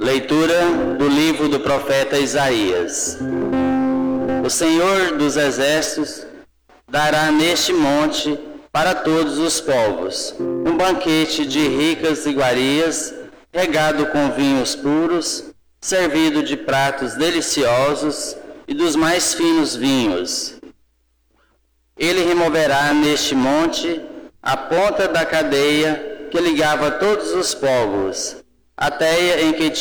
Leitura do livro do profeta Isaías. O Senhor dos Exércitos dará neste monte para todos os povos um banquete de ricas iguarias, regado com vinhos puros, servido de pratos deliciosos e dos mais finos vinhos. Ele removerá neste monte a ponta da cadeia que ligava todos os povos, a teia em que